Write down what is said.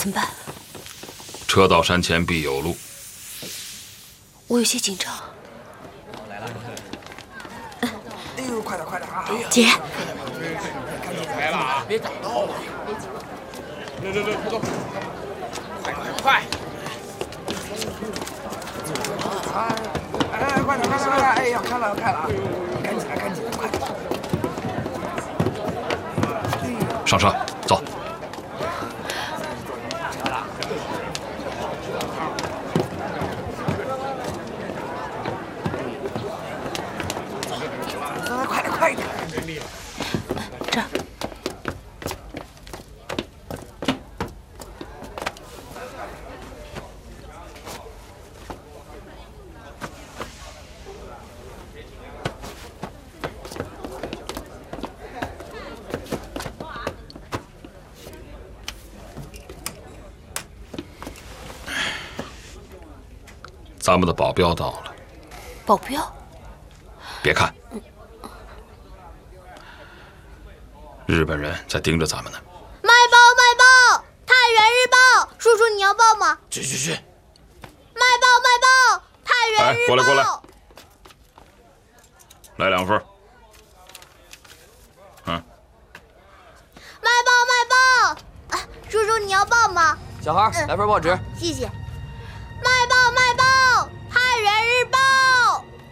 怎么办？ 车到山前必有路。 我有些紧张。 来了！哎呦，快点快点啊！ 姐， 来了啊！别挡道了！快走！快！哎，快点！哎呀，开了啊！赶紧，快！ 上车，走。 快点！ 这儿。 咱们的保镖到了。 保镖？ 别看，日本人在盯着咱们呢。 卖报！太原日报，叔叔你要报吗？ 去！ 卖报！太原日报。 过来，来2份。 卖报！叔叔你要报吗？ 小孩，来份报纸。 谢谢。